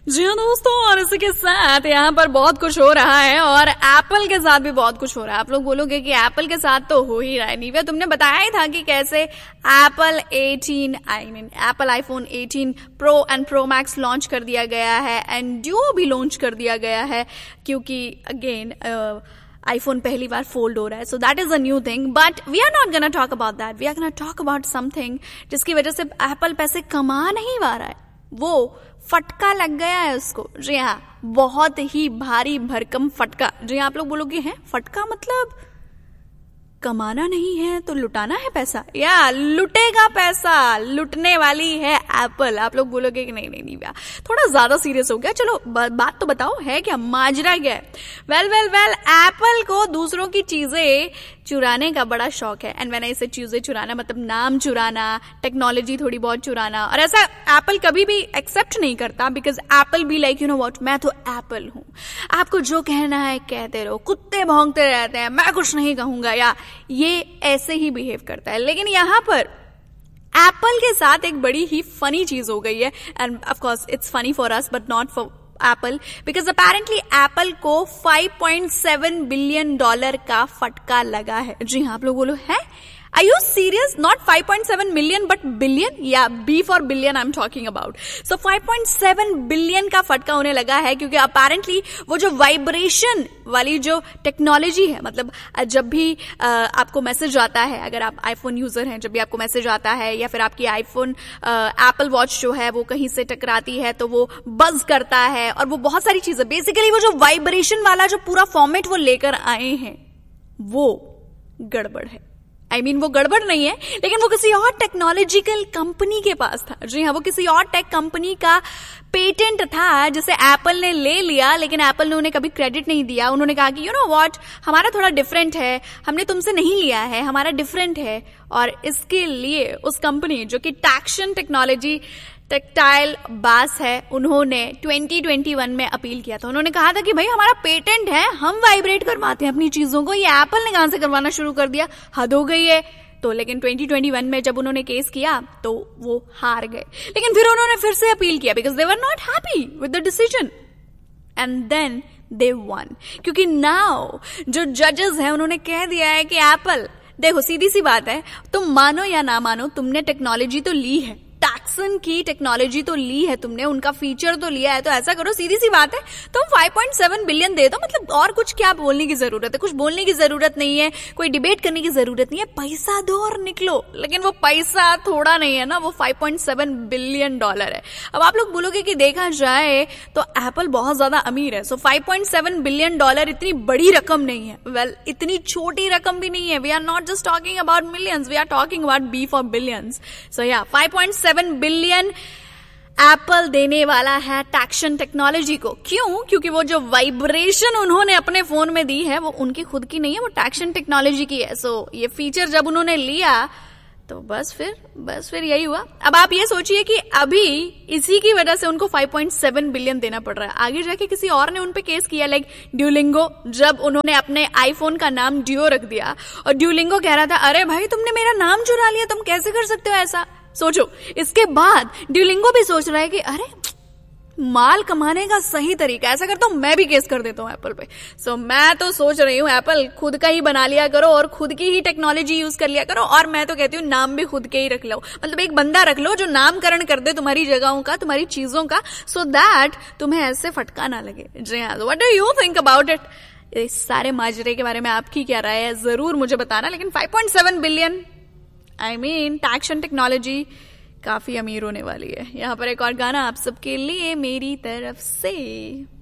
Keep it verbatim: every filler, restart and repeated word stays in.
जी हाँ दोस्तों, और इसी के साथ यहाँ पर बहुत कुछ हो रहा है और एप्पल के साथ भी बहुत कुछ हो रहा है। आप लोग बोलोगे कि एप्पल के साथ तो हो ही रहा है। नीवे तुमने बताया ही था कि कैसे Apple eighteen I mean Apple iPhone eighteen pro and pro max launch कर दिया गया है एंड ड्यूओ भी लॉन्च कर दिया गया है, क्योंकि अगेन आईफोन पहली बार फोल्ड हो रहा है। So that is a new thing, but we are not gonna talk about that. We are gonna talk about something जिसकी वजह से एप्पल पैसे कमा नहीं पा रहा है, वो फटका लग गया है उसको। जी हाँ, बहुत ही भारी भरकम फटका। जी हाँ, आप लोग बोलोगे हैं फटका मतलब कमाना नहीं है तो लुटाना है पैसा, या लुटेगा पैसा, लुटने वाली है एप्पल। आप लोग बोलोगे कि नहीं नहीं नहीं भैया थोड़ा ज्यादा सीरियस हो गया। चलो बात तो बताओ, है क्या, माजरा क्या है? वेल वेल वेल एप्पल को दूसरों की चीजें चुराने का बड़ा शौक है। एंड व्हेन आई से चीजें चुराना मतलब नाम चुराना, टेक्नोलॉजी थोड़ी बहुत चुराना, और ऐसा एप्पल कभी भी एक्सेप्ट नहीं करता, बिकॉज एप्पल भी लाइक यू नो व्हाट, मैं तो एप्पल हूं, आपको जो कहना है कहते रहो, कुत्ते भौंकते रहते हैं, मैं कुछ नहीं कहूंगा, या ये ऐसे ही बिहेव करता है। लेकिन यहां पर एप्पल के साथ एक बड़ी ही फनी चीज हो गई है, end of course it's funny for us but not for Apple, because apparently Apple को five point seven billion dollar का फटका लगा है। जी हाँ, आप लोग बोलो है Are you serious? Not five point seven million but billion? Yeah, B for billion I'm talking about. So five point seven billion का फटका उन्हें लगा है, क्योंकि apparently वो जो वाइब्रेशन वाली जो टेक्नोलॉजी है, मतलब जब भी आपको मैसेज आता है, अगर आप आईफोन यूजर हैं, जब भी आपको मैसेज आता है या फिर आपकी आईफोन एप्पल वॉच जो है वो कहीं से टकराती है तो वो बज करता है, और वो बहुत सारी चीजें, बेसिकली वो जो वाइब्रेशन वाला जो पूरा फॉर्मेट वो लेकर आए हैं वो गड़बड़ है। आई I मीन mean, वो गड़बड़ नहीं है, लेकिन वो किसी और टेक्नोलॉजिकल कंपनी के पास था। जी हाँ, वो किसी और टेक कंपनी का पेटेंट था जिसे एप्पल ने ले लिया, लेकिन एप्पल ने उन्हें कभी क्रेडिट नहीं दिया। उन्होंने कहा कि यू नो व्हाट, हमारा थोड़ा डिफरेंट है, हमने तुमसे नहीं लिया है, हमारा डिफरेंट है। और इसके लिए उस कंपनी जो कि टैक्शन टेक्नोलॉजी टेक्टाइल बास है, उन्होंने ट्वेंटी ट्वेंटी वन में अपील किया था। उन्होंने कहा था कि भाई हमारा पेटेंट है, हम वाइब्रेट करवाते हैं अपनी चीजों को, ये एप्पल ने कहां से करवाना शुरू कर दिया, हद हो गई है। तो लेकिन ट्वेंटी ट्वेंटी वन में जब उन्होंने केस किया तो वो हार गए, लेकिन फिर उन्होंने फिर से अपील किया because they were not happy with the decision, and then they one. क्योंकि नाउ जो जजेस हैं उन्होंने कह दिया है कि एप्पल देखो, सीधी सी बात है, तुम मानो या ना मानो, तुमने टेक्नोलॉजी तो ली है, टैक्सन की टेक्नोलॉजी तो ली है तुमने, उनका फीचर तो लिया है, तो ऐसा करो, सीधी सी बात है, तुम फाइव पॉइंट सेवन बिलियन दे दो। मतलब और कुछ क्या बोलने की जरूरत है, कुछ बोलने की जरूरत नहीं है, कोई डिबेट करने की जरूरत नहीं है, पैसा दो और निकलो। लेकिन वो पैसा थोड़ा नहीं है ना, वो five point seven billion dollar है। अब आप लोग बोलोगे कि देखा जाए तो एप्पल बहुत ज्यादा अमीर है, so five point seven billion dollar इतनी बड़ी रकम नहीं है। वेल well, इतनी छोटी रकम भी नहीं है। We are not just talking about millions, we are talking about B for billions. सो या five point seven billion Apple देने वाला है टैक्शन टेक्नोलॉजी को। क्यों? क्योंकि वो जो वाइब्रेशन उन्होंने अपने फोन में दी है वो उनकी खुद की नहीं है, वो टैक्शन टेक्नोलॉजी की है। सो so, ये फीचर जब उन्होंने लिया तो बस फिर बस फिर यही हुआ। अब आप ये सोचिए कि अभी इसी की वजह से उनको फाइव पॉइंट सेवन बिलियन देना पड़ रहा है। आगे जाके किसी और ने उन पे केस किया, लाइक ड्यूलिंगो, जब उन्होंने अपने आईफोन का नाम ड्यूओ रख दिया और ड्यूलिंगो कह रहा था अरे भाई तुमने मेरा नाम चुरा लिया, तुम कैसे कर सकते हो ऐसा। सोचो, इसके बाद ड्यूलिंगो भी सोच रहा है कि अरे माल कमाने का सही तरीका, ऐसा करता हूं मैं भी केस कर देता हूं एप्पल पे। सो so, मैं तो सोच रही हूं एप्पल खुद का ही बना लिया करो और खुद की ही टेक्नोलॉजी यूज कर लिया करो, और मैं तो कहती हूँ नाम भी खुद के ही रख लो। मतलब एक बंदा रख लो जो नामकरण कर दे तुम्हारी जगहों का, तुम्हारी चीजों का, सो so दैट तुम्हें ऐसे फटका ना लगे। जी हाँ, what do you think about it? इस सारे माजरे के बारे में आपकी क्या राय है जरूर मुझे बताना। लेकिन five point seven billion I mean टैक्शन technology काफी अमीर होने वाली है। यहाँ पर एक और गाना आप सबके लिए मेरी तरफ से।